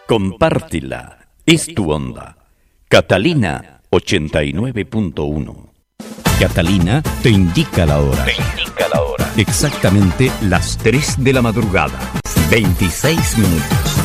Compártela, es tu onda. Catalina 89.1. Catalina te indica la hora. Exactamente las 3 de la madrugada. 26 minutos.